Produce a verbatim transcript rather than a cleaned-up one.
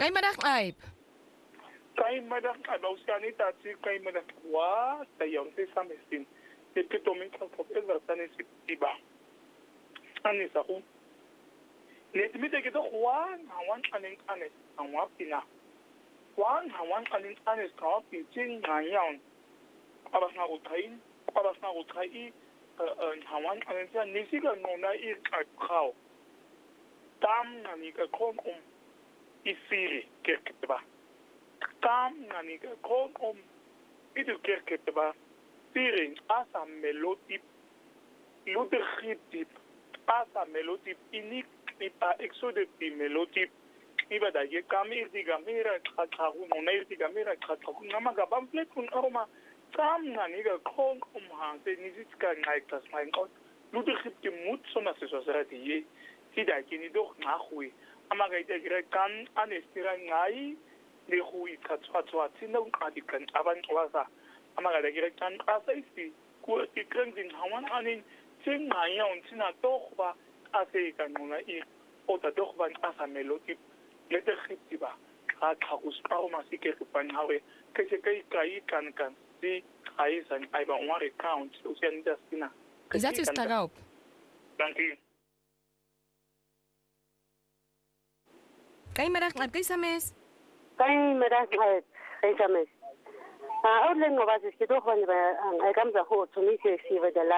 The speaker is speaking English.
Goeiemiddag Aib. Goeiemiddag, Abousiani Tati, goeiemiddag. Wa, tayo si Samestin. Dito tomin ka po ezartani si Tiba. Ani sa ko. Let me take it one, hawan aning anes, ang wapina. One, hawan aning anes, kawapi, jing ngayon. Abas na utayin, abas na utayi, hawan aning siya, nisiga nuna i kakao. Tam na ni ka kong um isiri kerketba. Tam na ni ka kong um itu kerketba. Siring asa melotip, ludergitip, asa melotip, inik nipa exodeti melotip. Iba da ye kamir di gamira kakahu, monay di gamira kakahu. Namaga pamphlet kun aroma. Tam na ni ka kong um hangse nisitka ngaitas main out. Ludergitip mut sona se sosarati ye. Sida kini doch ngahui. Amaga ite kira kan anestira ngai ni hui katswa tswa tinda adikan aban wasa. Amaga kira kan asa isi ku ikran din hawan anin sing ngayon sina doch ba ase kanuna I ota doch ban asa melotip lete khitiba ka khagus pauma sike pan hawe kese kai kai kan kan si kai san ai ba one account usian dasina. Is is tagaup. Thank you. Goeiemiddag, Aib, kay Sames. Goeiemiddag, Aib, kay Sames. Ah, outlen ngo was is gedoog van de aan ik am zo goed, zo niet ik zie we de